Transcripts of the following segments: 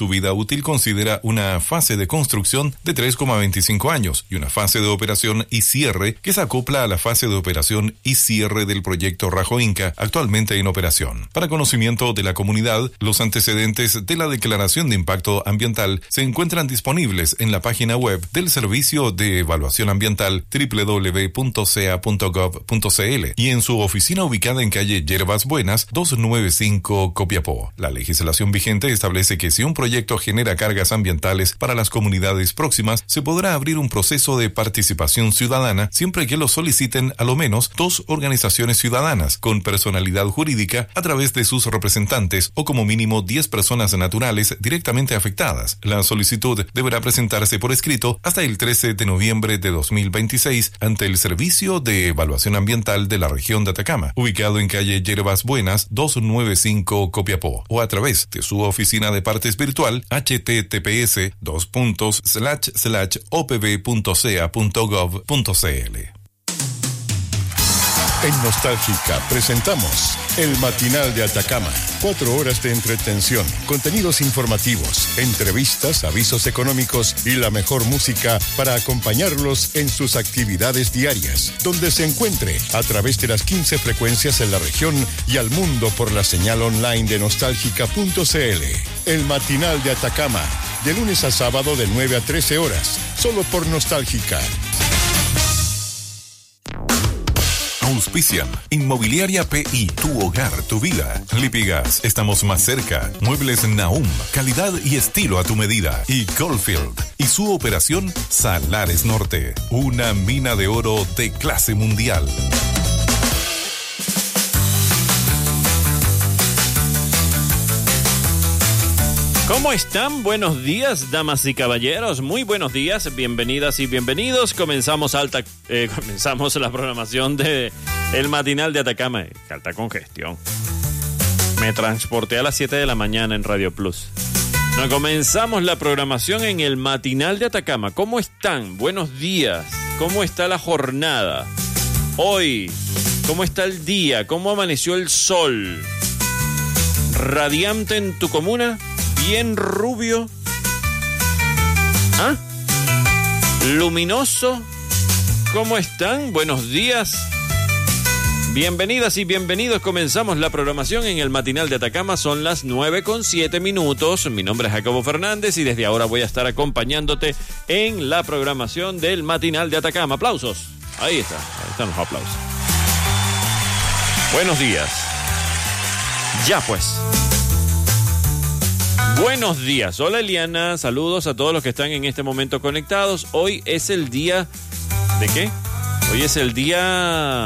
su vida útil considera una fase de construcción de 3,25 años y una fase de operación y cierre que se acopla a la fase de operación y cierre del proyecto Rajo Inca, actualmente en operación. Para conocimiento de la comunidad, los antecedentes de la declaración de impacto ambiental se encuentran disponibles en la página web del Servicio de Evaluación Ambiental www.sea.gov.cl y en su oficina ubicada en calle Yerbas Buenas 295 Copiapó. La legislación vigente establece que si un proyecto genera cargas ambientales para las comunidades próximas, se podrá abrir un proceso de participación ciudadana siempre que lo soliciten a lo menos 2 organizaciones ciudadanas con personalidad jurídica a través de sus representantes o como mínimo 10 personas naturales directamente afectadas. La solicitud deberá presentarse por escrito hasta el 13 de noviembre de 2026 ante el Servicio de Evaluación Ambiental de la región de Atacama, ubicado en calle Yerbas Buenas 295 Copiapó, o a través de su oficina de partes virtual https://opb.ca.gov.cl. En Nostálgica presentamos El Matinal de Atacama. 4 horas de entretención, contenidos informativos, entrevistas, avisos económicos y la mejor música para acompañarlos en sus actividades diarias, donde se encuentre a través de las 15 frecuencias en la región y al mundo por la señal online de nostálgica.cl. El Matinal de Atacama, de lunes a sábado de 9 a 13 horas, solo por Nostálgica. Auspician Inmobiliaria PI, tu hogar, tu vida. Lipigas, estamos más cerca. Muebles Nahum, calidad y estilo a tu medida. Y Goldfield y su operación Salares Norte, una mina de oro de clase mundial. ¿Cómo están? Buenos días, damas y caballeros. Muy buenos días, bienvenidas y bienvenidos. Comenzamos la programación de El Matinal de Atacama. Alta congestión. Me transporté a las 7 de la mañana en Radio Plus. Nos comenzamos la programación en El Matinal de Atacama. ¿Cómo están? Buenos días. ¿Cómo está la jornada? Hoy, ¿cómo está el día? ¿Cómo amaneció el sol? ¿Radiante en tu comuna? Bien rubio. ¿Ah? Luminoso. ¿Cómo están? Buenos días. Bienvenidas y bienvenidos. Comenzamos la programación en El Matinal de Atacama. Son las 9:07. Mi nombre es Jacobo Fernández y desde ahora voy a estar acompañándote en la programación del Matinal de Atacama. Aplausos. Ahí están los aplausos. Buenos días. Ya pues. Buenos días, hola Eliana, saludos a todos los que están en este momento conectados. Hoy es el día... ¿De qué? Hoy es el día...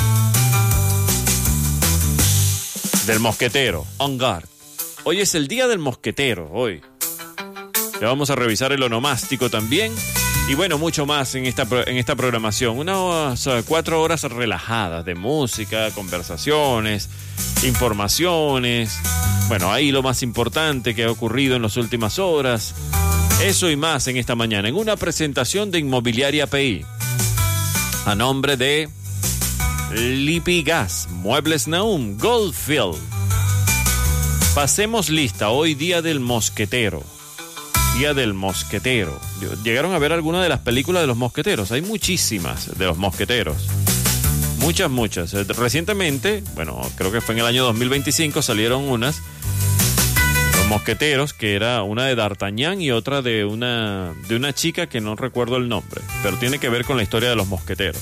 del mosquetero, on guard. Hoy es el día del mosquetero, hoy. Ya vamos a revisar el onomástico también. Y bueno, mucho más en esta programación. Unas 4 horas relajadas de música, conversaciones, informaciones. Bueno, ahí lo más importante que ha ocurrido en las últimas horas. Eso y más en esta mañana, en una presentación de Inmobiliaria PI. A nombre de Lipigas, Muebles Nahum, Goldfield. Pasemos lista, hoy día del mosquetero. Día del mosquetero. ¿Llegaron a ver alguna de las películas de los mosqueteros? Hay muchísimas de los mosqueteros. Muchas. Recientemente, bueno, creo que fue en el año 2025, salieron unas. Los mosqueteros, que era una de D'Artagnan y otra de una chica que no recuerdo el nombre, pero tiene que ver con la historia de los mosqueteros.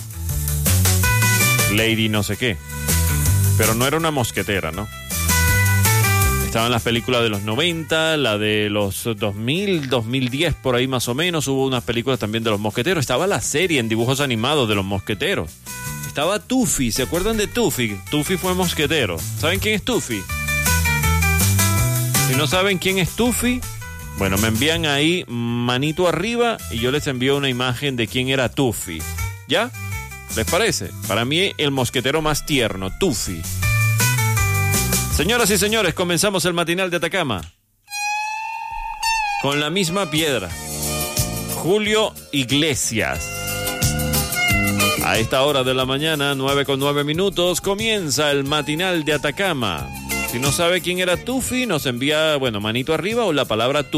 Lady no sé qué. Pero no era una mosquetera, ¿no? Estaban las películas de los 90, la de los 2000, 2010, por ahí más o menos. Hubo unas películas también de los mosqueteros. Estaba la serie en dibujos animados de los mosqueteros. Estaba Tuffy, ¿se acuerdan de Tuffy? Tuffy fue mosquetero. ¿Saben quién es Tuffy? Si no saben quién es Tuffy, bueno, me envían ahí manito arriba y yo les envío una imagen de quién era Tuffy. ¿Ya? ¿Les parece? Para mí el mosquetero más tierno, Tuffy. Señoras y señores, comenzamos el Matinal de Atacama. Con la misma piedra. Julio Iglesias. A esta hora de la mañana, 9:09, comienza el Matinal de Atacama. Si no sabe quién era Tuffy, nos envía, bueno, manito arriba o la palabra Tuffy.